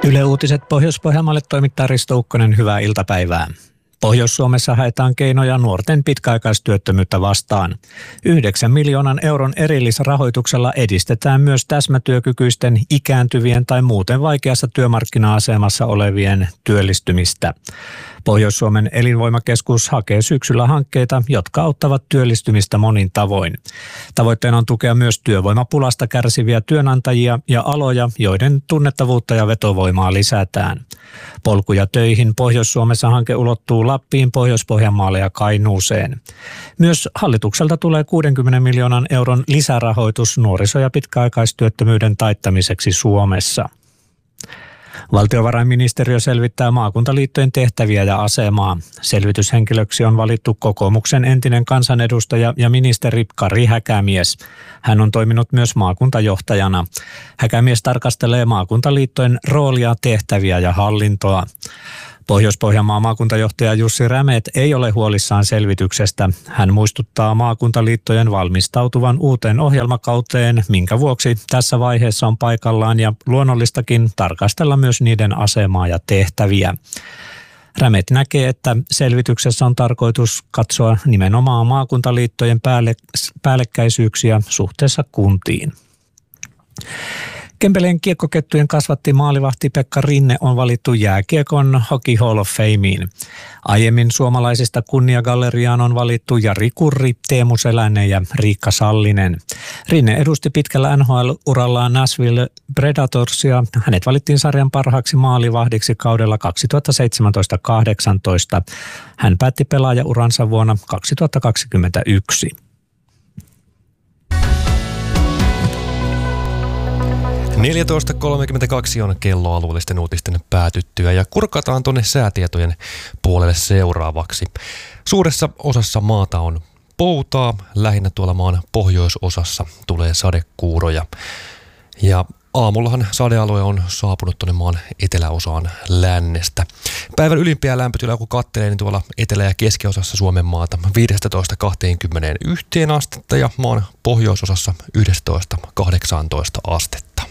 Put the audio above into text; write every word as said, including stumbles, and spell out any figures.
Yle Uutiset Pohjois-Pohjanmaalle toimittaa Risto Ukkonen, hyvää iltapäivää. Pohjois-Suomessa haetaan keinoja nuorten pitkäaikaistyöttömyyttä vastaan. Yhdeksän miljoonan euron erillisrahoituksella edistetään myös täsmätyökykyisten, ikääntyvien tai muuten vaikeassa työmarkkina-asemassa olevien työllistymistä. Pohjois-Suomen elinvoimakeskus hakee syksyllä hankkeita, jotka auttavat työllistymistä monin tavoin. Tavoitteena on tukea myös työvoimapulasta kärsiviä työnantajia ja aloja, joiden tunnettavuutta ja vetovoimaa lisätään. Polkuja töihin Pohjois-Suomessa hanke ulottuu Lappiin, Pohjois-Pohjanmaalle ja Kainuuseen. Myös hallitukselta tulee kuudenkymmenen miljoonan euron lisärahoitus nuoriso- ja pitkäaikaistyöttömyyden taittamiseksi Suomessa. Valtiovarainministeriö selvittää maakuntaliittojen tehtäviä ja asemaa. Selvityshenkilöksi on valittu kokoomuksen entinen kansanedustaja ja ministeri Kari Häkämies. Hän on toiminut myös maakuntajohtajana. Häkämies tarkastelee maakuntaliittojen roolia, tehtäviä ja hallintoa. Pohjois-Pohjanmaan maakuntajohtaja Jussi Rämet ei ole huolissaan selvityksestä. Hän muistuttaa maakuntaliittojen valmistautuvan uuteen ohjelmakauteen, minkä vuoksi tässä vaiheessa on paikallaan ja luonnollistakin tarkastella myös niiden asemaa ja tehtäviä. Rämet näkee, että selvityksessä on tarkoitus katsoa nimenomaan maakuntaliittojen päälle, päällekkäisyyksiä suhteessa kuntiin. Kempeleen kiekkokettujen kasvatti maalivahti Pekka Rinne on valittu jääkiekon Hockey Hall of Fameen. Aiemmin suomalaisista kunniagalleriaan on valittu Jari Kurri, Teemu Selänen ja Riikka Sallinen. Rinne edusti pitkällä N H L-urallaan Nashville Predatorsia. Hänet valittiin sarjan parhaaksi maalivahdiksi kaudella kaksituhattaseitsemäntoista kahdeksantoista. Hän päätti pelaajauransa vuonna kaksituhattakaksikymmentäyksi. neljätoista kolmekymmentäkaksi on kello alueellisten uutisten päätyttyä ja kurkataan tuonne säätietojen puolelle seuraavaksi. Suuressa osassa maata on poutaa, lähinnä tuolla maan pohjoisosassa tulee sadekuuroja. Ja aamullahan sadealue on saapunut tuonne maan eteläosaan lännestä. Päivän ylimpiä lämpötilaa kun katselee, niin tuolla etelä- ja keskiosassa Suomen maata viisitoista kaksikymmentäyksi astetta ja maan pohjoisosassa yksitoista kahdeksantoista astetta.